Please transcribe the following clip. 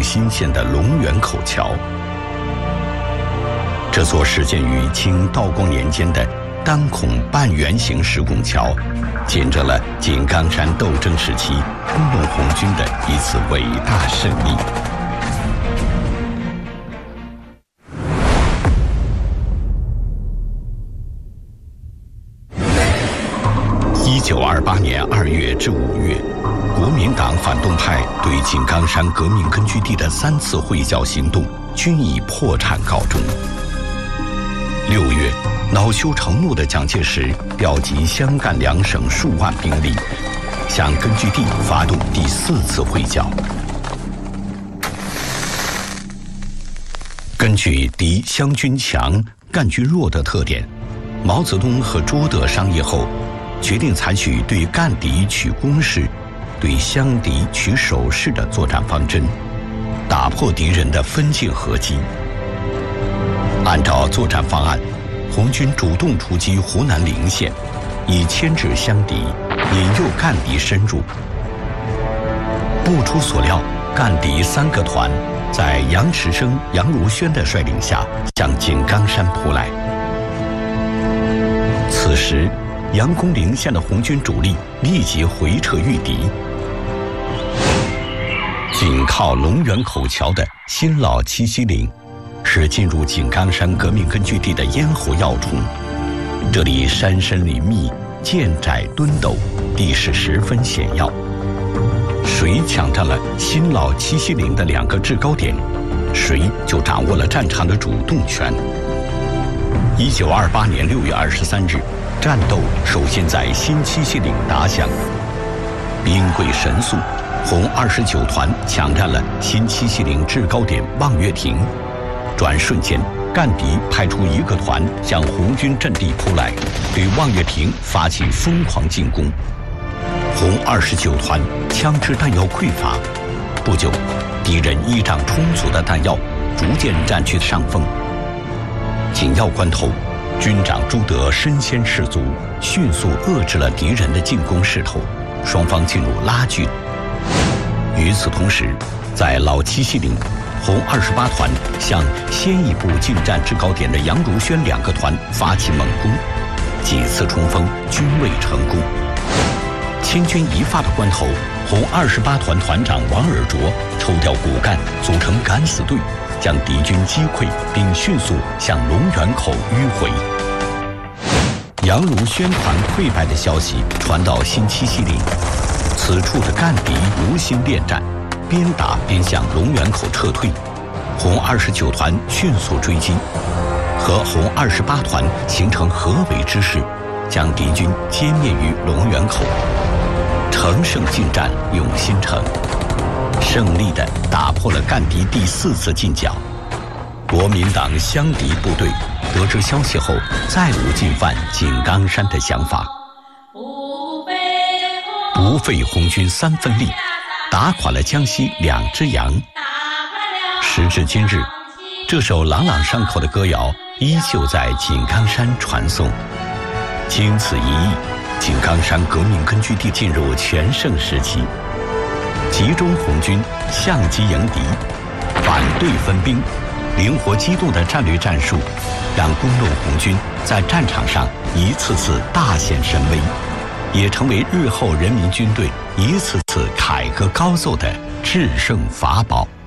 又新鲜的龙源口桥。这座始建于清道光年间的单孔半圆形石拱桥，见证了井冈山斗争时期工农红军的一次伟大胜利。1928年2月至5月，国民党反动派对井冈山革命根据地的3次会剿行动均以破产告终。6月，恼羞成怒的蒋介石调集湘赣2省数万兵力，向根据地发动第4次会剿。根据敌湘军强、赣军弱的特点，毛泽东和朱德商议后，决定采取对赣敌取攻势、对湘敌取守势的作战方针，打破敌人的分进合击。按照作战方案，红军主动出击湖南陵县，以牵制湘敌，引诱赣敌深入。不出所料，赣敌3个团在杨池生、杨如轩的率领下向井冈山扑来。此时，杨公陵县的红军主力立即回撤御敌。紧靠龙源口桥的新老七西岭，是进入井冈山革命根据地的咽喉要冲。这里山深林密，涧窄墩陡，地势十分险要。谁抢占了新老七西岭的2个制高点，谁就掌握了战场的主动权。1928年6月23日，战斗首先在新七西岭打响。兵贵神速，红29团抢占了新七西岭制高点望月亭。转瞬间，赣敌派出1个团向红军阵地扑来，对望月亭发起疯狂进攻。红29团枪支弹药匮乏，不久，敌人依仗充足的弹药，逐渐占据上风。紧要关头，军长朱德身先士卒，迅速遏制了敌人的进攻势头，双方进入拉锯。与此同时，在老七西岭，红28团向先一步进占制高点的杨如轩2个团发起猛攻，几次冲锋均未成功。千钧一发的关头，红28团团长王尔琢抽调骨干，组成敢死队，将敌军击溃，并迅速向龙源口迂回。杨如轩团溃败的消息传到新七西岭，此处的赣敌无心恋战，边打边向龙源口撤退。红29团迅速追击，和红28团形成合围之势，将敌军歼灭于龙源口。乘胜进战，用心城，胜利地打破了赣敌第4次进剿。国民党湘敌部队得知消息后，再无进犯井冈山的想法。不费红军3分力，打垮了江西2只羊。时至今日，这首朗朗上口的歌谣依旧在井冈山传颂。经此一役，井冈山革命根据地进入全盛时期。集中红军，相机迎敌，反对分兵，灵活机动的战略战术，让工农红军在战场上一次次大显神威，也成为日后人民军队一次次凯歌高奏的制胜法宝。